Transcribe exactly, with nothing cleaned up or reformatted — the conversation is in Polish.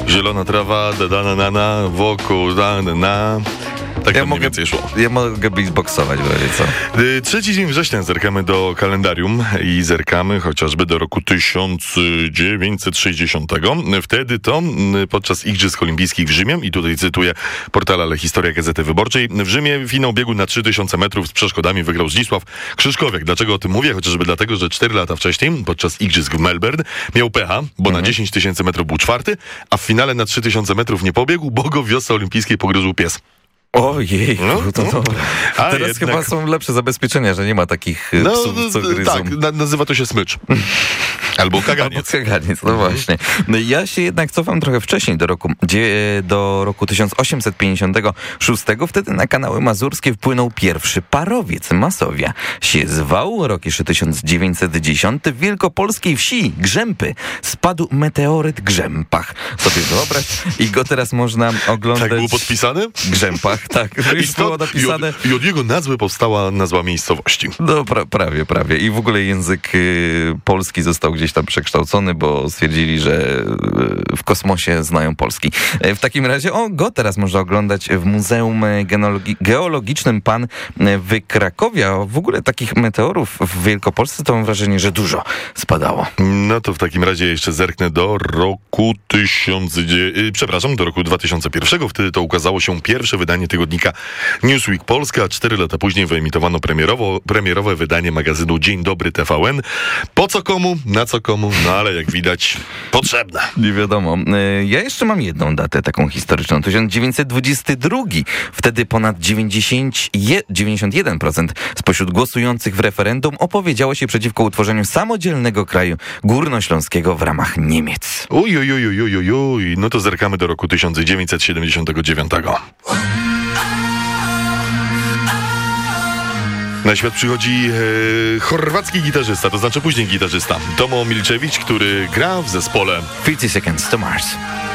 Zielona trawa, da, da, na, na, na, wokół, da, na, na. Tak Ja to mniej mogę, więcej szło. ja mogę beatboxować, bo co? Trzeci dzień września zerkamy do kalendarium i zerkamy chociażby do roku tysiąc dziewięćset sześćdziesiątego. Wtedy to podczas Igrzysk Olimpijskich w Rzymie, i tutaj cytuję portal Ale Historia Gazety Wyborczej, w Rzymie finał biegu na trzy tysiące metrów z przeszkodami wygrał Zdzisław Krzyżkowiak. Dlaczego o tym mówię? Chociażby dlatego, że cztery lata wcześniej, podczas Igrzysk w Melbourne, miał pecha, bo Mhm. na dziesięć tysięcy metrów był czwarty, a w finale na trzy tysiące metrów nie pobiegł, bo go w wiosce olimpijskiej pogryzł pies. Ojej, No, to, to. A Teraz jednak- chyba są lepsze zabezpieczenia, że nie ma takich No, psów, co gryzą. tak, na, nazywa to się smycz. Albo Albo kaganiec. kaganiec, no właśnie. No i ja się jednak cofam trochę wcześniej, do roku, dzie, do roku tysiąc osiemset pięćdziesiątego szóstego. Wtedy na kanały mazurskie wpłynął pierwszy parowiec Masowia. Się zwał, rok jeszcze tysiąc dziewięćset dziesiąty. W wielkopolskiej wsi Grzępy spadł meteoryt Grzępach. Sobie wyobraź. I go teraz można oglądać... Tak było podpisane? w Grzępach, tak. I, Już było stąd, napisane... i, od, I od jego nazwy powstała nazwa miejscowości. No pra, prawie, prawie. I w ogóle język y, polski został gdzieś tam przekształcony, bo stwierdzili, że y, w kosmosie znają polski. Y, w takim razie, o, go teraz można oglądać w Muzeum Geologi- Geologicznym Pan w Krakowie. A w ogóle takich meteorów w Wielkopolsce to mam wrażenie, że dużo spadało. No to w takim razie jeszcze zerknę do roku tysiąc... Yy, przepraszam, do roku dwa tysiące pierwszego. Wtedy to ukazało się pierwsze wydanie tygodnika Newsweek Polska, a cztery lata później wyemitowano premierowo, premierowe wydanie magazynu Dzień Dobry T V N. Po co komu, na co komu, no ale jak widać, potrzebne. Nie wiadomo. Y, Ja jeszcze mam jedną datę taką historyczną. tysiąc dziewięćset dwudziesty drugi. Wtedy ponad dziewięćdziesiąt jeden procent spośród głosujących w referendum opowiedziało się przeciwko utworzeniu samodzielnego kraju górnośląskiego w ramach Niemiec. Uj, uj, uj, uj, uj, uj. No to zerkamy do roku tysiąc dziewięćset siedemdziesiątego dziewiątego. Na świat przychodzi e, chorwacki gitarzysta, to znaczy później gitarzysta, Tomo Milczewicz, który gra w zespole thirty Seconds to Mars.